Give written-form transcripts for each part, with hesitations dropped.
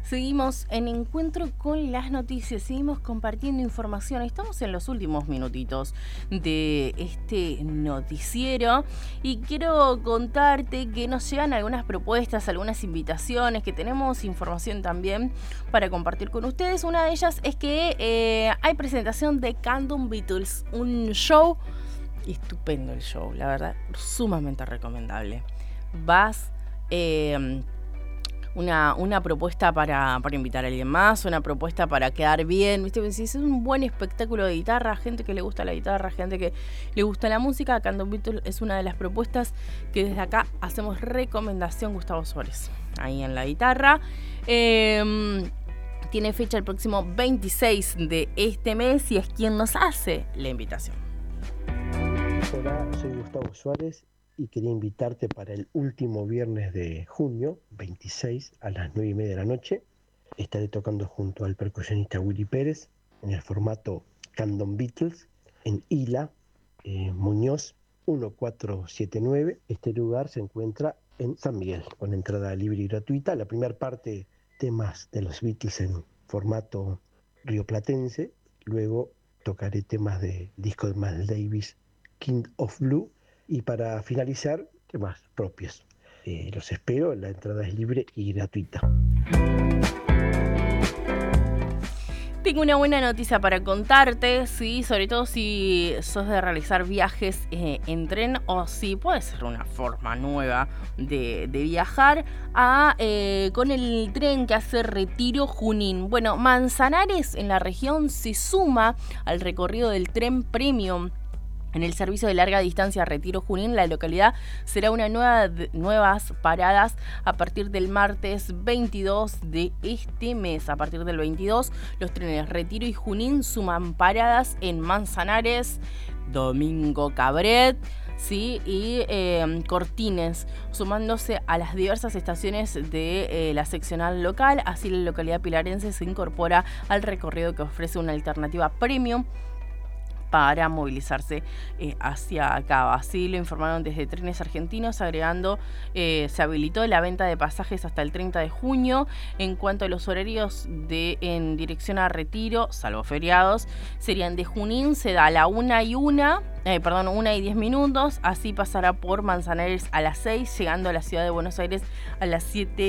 Seguimos en Encuentro con las Noticias, seguimos compartiendo información. Estamos en los últimos minutitos de este noticiero y quiero contarte que nos llegan algunas propuestas, algunas invitaciones, que tenemos información también para compartir con ustedes. Una de ellas es que hay presentación de Candom Beatles, un show, estupendo el show, la verdad, sumamente recomendable. Vas... Una propuesta para invitar a alguien más, una propuesta para quedar bien, ¿viste? Es un buen espectáculo de guitarra, gente que le gusta la guitarra, gente que le gusta la música. Candom Beatles es una de las propuestas que desde acá hacemos recomendación. Gustavo Suárez, ahí en la guitarra. Tiene fecha el próximo 26 de este mes y es quien nos hace la invitación. Hola, soy Gustavo Suárez y quería invitarte para el último viernes de junio, 26, a las 9:30 de la noche. Estaré tocando junto al percusionista Willy Pérez en el formato Candom Beatles en Ila, Muñoz 1479. Este lugar se encuentra en San Miguel, con entrada libre y gratuita. La primera parte, temas de los Beatles en formato rioplatense. Luego tocaré temas de disco de Miles Davis, King of Blue. Y para finalizar, temas propios. Los espero, la entrada es libre y gratuita. Tengo una buena noticia para contarte, ¿sí? Sobre todo si sos de realizar viajes en tren o si puede ser una forma nueva de viajar con el tren que hace Retiro Junín. Bueno, Manzanares en la región se suma al recorrido del tren Premium. En el servicio de larga distancia Retiro Junín, la localidad será una nuevas paradas a partir del martes 22 de este mes. A partir del 22, los trenes Retiro y Junín suman paradas en Manzanares, Domingo Cabret, ¿sí? Y Cortines, sumándose a las diversas estaciones de la seccional local. Así la localidad pilarense se incorpora al recorrido que ofrece una alternativa premium para movilizarse hacia acá. Así lo informaron desde Trenes Argentinos, agregando se habilitó la venta de pasajes hasta el 30 de junio. En cuanto a los horarios en dirección a Retiro, salvo feriados, serían de Junín, se da a la 1:10. Así pasará por Manzanares a las 6, llegando a la ciudad de Buenos Aires a las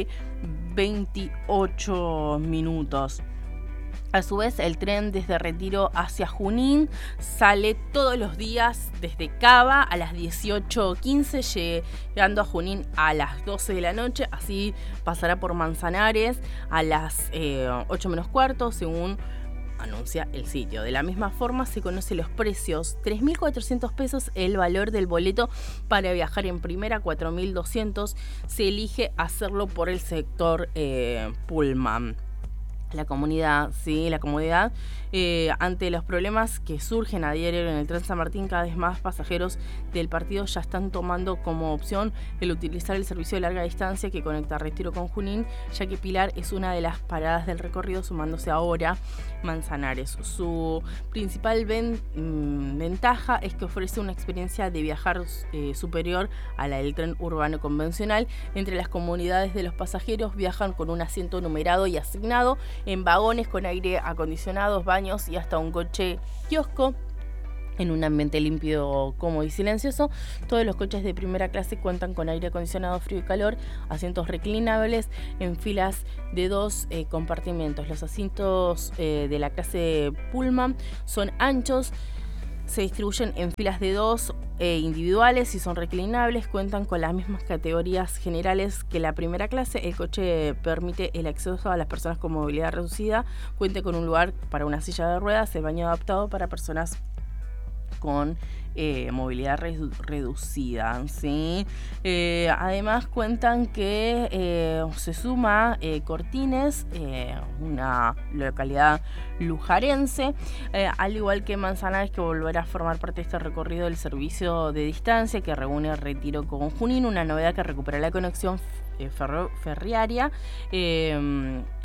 7:28. A su vez, el tren desde Retiro hacia Junín sale todos los días desde Cava a las 18:15, llegando a Junín a las 12 de la noche. Así pasará por Manzanares a las 8:15, según anuncia el sitio. De la misma forma se conocen los precios: 3.400 pesos el valor del boleto para viajar en primera, 4.200. Se elige hacerlo por el sector Pullman. La comodidad, ante los problemas que surgen a diario en el tren San Martín, cada vez más pasajeros del partido ya están tomando como opción el utilizar el servicio de larga distancia que conecta Retiro con Junín, ya que Pilar es una de las paradas del recorrido, sumándose ahora Manzanares. Su principal ventaja es que ofrece una experiencia de viajar superior a la del tren urbano convencional. Entre las comodidades de los pasajeros viajan con un asiento numerado y asignado, en vagones con aire acondicionado, baños y hasta un coche kiosco, en un ambiente limpio, cómodo y silencioso. Todos los coches de primera clase cuentan con aire acondicionado, frío y calor, asientos reclinables en filas de 2 compartimentos. Los asientos de la clase Pullman son anchos, se distribuyen en filas de 2 individuales y son reclinables. Cuentan con las mismas categorías generales que la primera clase. El coche permite el acceso a las personas con movilidad reducida. Cuenta con un lugar para una silla de ruedas, el baño adaptado para personas con movilidad reducida, ¿sí? Además cuentan que se suma Cortines, una localidad lujarense, al igual que Manzanares, que volverá a formar parte de este recorrido del servicio de distancia que reúne Retiro con Junín, una novedad que recupera la conexión ferroviaria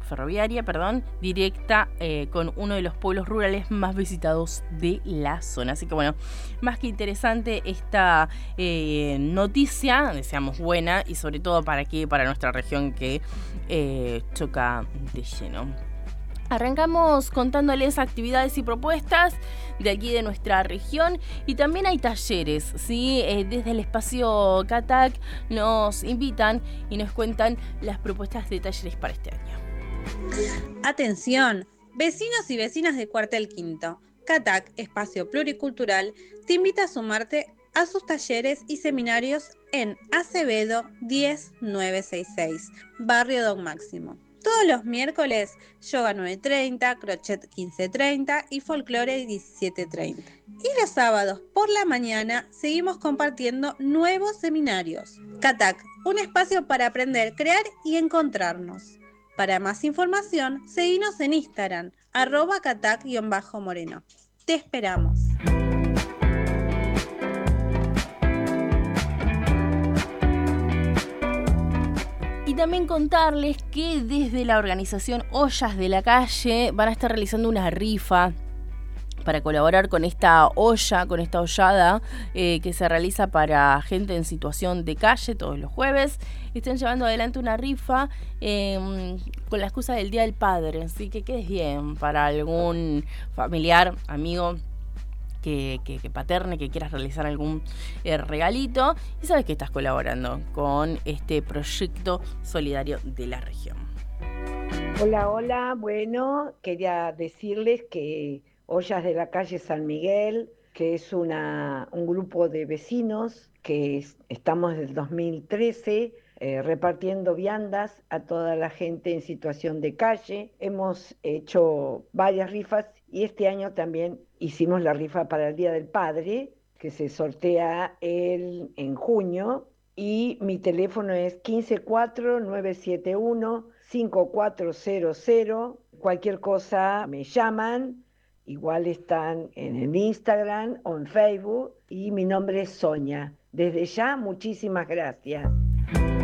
ferroviaria, directa con uno de los pueblos rurales más visitados de la zona. Así que bueno, más que interesante esta noticia, deseamos buena y sobre todo para nuestra región que choca de lleno. Arrancamos contándoles actividades y propuestas de aquí de nuestra región y también hay talleres, ¿sí? Desde el espacio CATAC nos invitan y nos cuentan las propuestas de talleres para este año. Atención, vecinos y vecinas de Cuartel Quinto. CATAC, Espacio Pluricultural, te invita a sumarte a sus talleres y seminarios en Acevedo 10966, Barrio Don Máximo. Todos los miércoles, yoga 9:30, crochet 15:30 y folclore 17:30. Y los sábados por la mañana seguimos compartiendo nuevos seminarios. CATAC, un espacio para aprender, crear y encontrarnos. Para más información, seguinos en Instagram, @catac_moreno. Te esperamos. Y también contarles que desde la organización Ollas de la Calle van a estar realizando una rifa para colaborar con esta olla, con esta ollada que se realiza para gente en situación de calle todos los jueves. Están llevando adelante una rifa con la excusa del Día del Padre, así que quedes bien para algún familiar, amigo que paterne, que quieras realizar algún regalito y sabes que estás colaborando con este proyecto solidario de la región. Hola, bueno, quería decirles que Ollas de la Calle San Miguel, que es un grupo de vecinos que estamos desde el 2013 repartiendo viandas a toda la gente en situación de calle. Hemos hecho varias rifas y este año también hicimos la rifa para el Día del Padre, que se sortea en junio, y mi teléfono es 154-971-5400. Cualquier cosa me llaman. Igual están en el Instagram o en Facebook y mi nombre es Sonia. Desde ya, muchísimas gracias.